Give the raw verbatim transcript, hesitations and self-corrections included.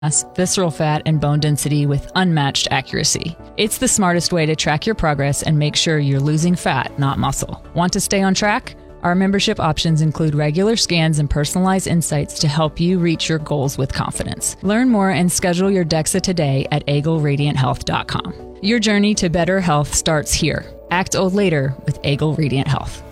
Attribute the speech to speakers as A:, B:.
A: mass, visceral fat, and bone density with unmatched accuracy. It's the smartest way to track your progress and make sure you're losing fat, not muscle. Want to stay on track? Our membership options include regular scans and personalized insights to help you reach your goals with confidence. Learn more and schedule your DEXA today at eagle radiant health dot com. Your journey to better health starts here. Act old later with Eagle Radiant Health.